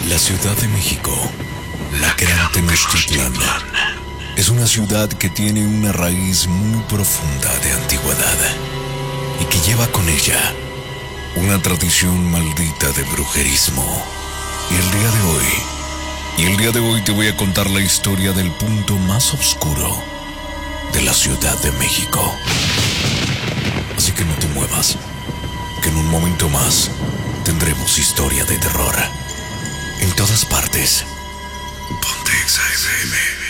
La Ciudad de México, la Gran Tenochtitlán, es una ciudad que tiene una raíz muy profunda de antigüedad y que lleva con ella una tradición maldita de brujerismo. Y el día de hoy te voy a contar la historia del punto más oscuro de la Ciudad de México. Así que no te muevas, que en un momento más tendremos historia de terror en todas partes. Ponte XAFM.